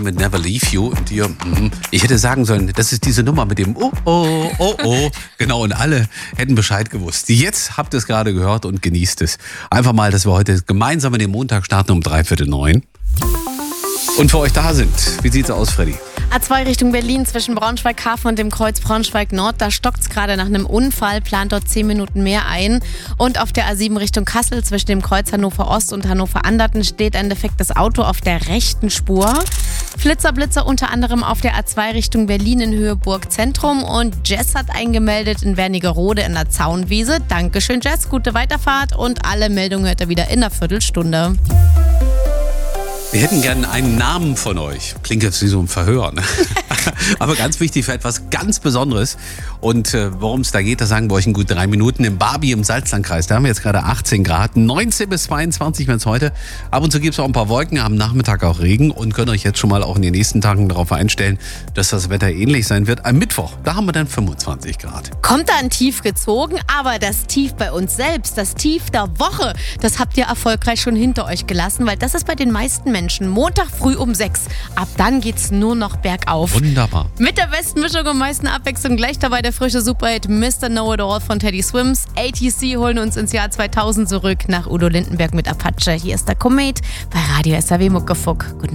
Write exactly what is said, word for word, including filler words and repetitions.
mit Never Leave You und dir, mm, ich hätte sagen sollen, das ist diese Nummer mit dem Oh, oh, oh, oh. Genau, und alle hätten Bescheid gewusst. Jetzt habt ihr es gerade gehört und genießt es. Einfach mal, dass wir heute gemeinsam in den Montag starten um dreiviertel neun und für euch da sind. Wie sieht's aus, Freddy? A zwei Richtung Berlin zwischen Braunschweig-Hafen und dem Kreuz Braunschweig-Nord. Da stockt's gerade nach einem Unfall, plant dort zehn Minuten mehr ein. Und auf der A sieben Richtung Kassel zwischen dem Kreuz Hannover-Ost und Hannover-Anderten steht ein defektes Auto auf der rechten Spur. Flitzer, Blitzer unter anderem auf der A zwei Richtung Berlin in Höhe Burg-Zentrum. Und Jess hat eingemeldet in Wernigerode in der Zaunwiese. Dankeschön, Jess. Gute Weiterfahrt und alle Meldungen hört ihr wieder in einer Viertelstunde. Wir hätten gerne einen Namen von euch. Klingt jetzt wie so ein Verhör, ne? Aber ganz wichtig für etwas ganz Besonderes. Und äh, worum es da geht, das sagen wir euch in gut drei Minuten. Im Barbie im Salzlandkreis, da haben wir jetzt gerade achtzehn Grad. neunzehn bis zweiundzwanzig werden es heute. Ab und zu gibt es auch ein paar Wolken, am Nachmittag auch Regen. Und könnt euch jetzt schon mal auch in den nächsten Tagen darauf einstellen, dass das Wetter ähnlich sein wird. Am Mittwoch, da haben wir dann fünfundzwanzig Grad. Kommt da ein Tief gezogen, aber das Tief bei uns selbst, das Tief der Woche, das habt ihr erfolgreich schon hinter euch gelassen, weil das ist bei den meisten Menschen Montag früh um sechs. Ab dann geht's nur noch bergauf. Wunderbar. Mit der besten Mischung und meisten Abwechslung gleich dabei der frische Superhit Mister Know-It-All von Teddy Swims. A T C holen uns ins Jahr zweitausend zurück nach Udo Lindenberg mit Apache. Hier ist der Komet bei Radio S R W Muckefuck. Guten